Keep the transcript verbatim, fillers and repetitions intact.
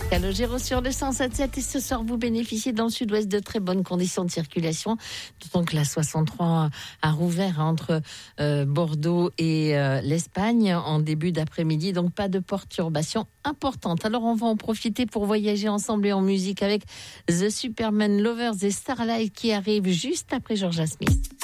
Calogero sur le cent sept sept et ce soir vous bénéficiez dans le sud-ouest de très bonnes conditions de circulation, d'autant que la soixante-trois a rouvert entre euh, Bordeaux et euh, l'Espagne en début d'après-midi, donc pas de perturbation importante. Alors on va en profiter pour voyager ensemble et en musique avec The Superman Lovers et Starlight qui arrivent juste après Georgia Smith.